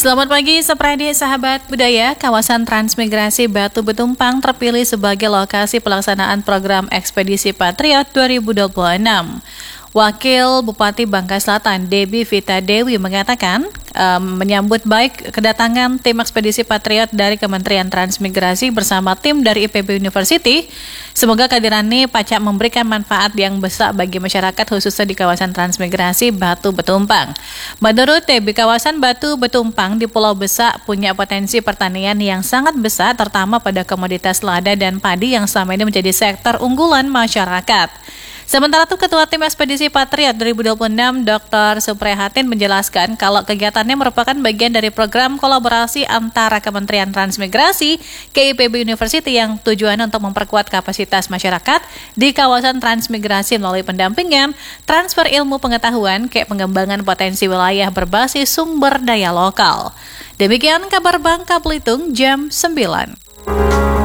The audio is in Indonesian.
Selamat pagi, Sepradi sahabat budaya. Kawasan Transmigrasi Batu Betumpang terpilih sebagai lokasi pelaksanaan program Ekspedisi Patriot 2026. Wakil Bupati Bangka Selatan, Debbie Vita Dewi mengatakan menyambut baik kedatangan tim Ekspedisi Patriot dari Kementerian Transmigrasi bersama tim dari IPB University. Semoga kehadiran ini pacak memberikan manfaat yang besar bagi masyarakat khususnya di kawasan Transmigrasi Batu Betumpang. Menurut Debbie, kawasan Batu Betumpang di Pulau Besak punya potensi pertanian yang sangat besar, terutama pada komoditas lada dan padi yang selama ini menjadi sektor unggulan masyarakat. Sementara itu, Ketua Tim Ekspedisi Patriot 2026, Dr. Suprihatin menjelaskan kalau kegiatannya merupakan bagian dari program kolaborasi antara Kementerian Transmigrasi ke IPB University yang tujuannya untuk memperkuat kapasitas masyarakat di kawasan transmigrasi melalui pendampingan, transfer ilmu pengetahuan, kayak pengembangan potensi wilayah berbasis sumber daya lokal. Demikian kabar Bangka Belitung jam 9.